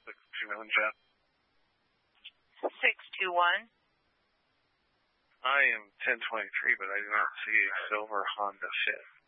621 Jeff. 621. I am 1023, but I do not see a silver Honda Fit.